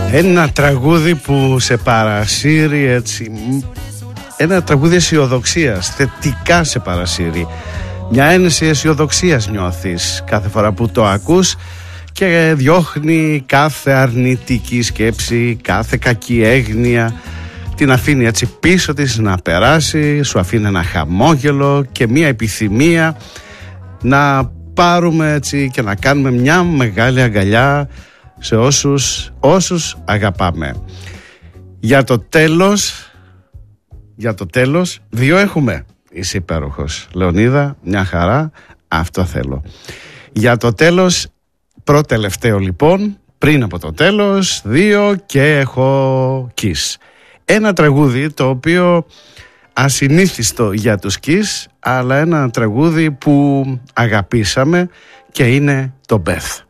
Ένα τραγούδι που σε παρασύρει έτσι, ένα τραγούδι αισιοδοξίας, θετικά σε παρασύρει. Μια ένεση αισιοδοξίας νιώθεις κάθε φορά που το ακούς και διώχνει κάθε αρνητική σκέψη, κάθε κακή έγνοια, την αφήνει έτσι πίσω της να περάσει, σου αφήνει ένα χαμόγελο και μια επιθυμία να πάρουμε έτσι και να κάνουμε μια μεγάλη αγκαλιά σε όσους αγαπάμε. Για το τέλος, δύο έχουμε. Είσαι υπέροχος, Λεωνίδα, μια χαρά, αυτό θέλω. Για το τέλος, προτελευταίο λοιπόν, πριν από το τέλος, δύο και έχω Kiss. Ένα τραγούδι το οποίο ασυνήθιστο για τους Kiss, αλλά ένα τραγούδι που αγαπήσαμε και είναι το Beth.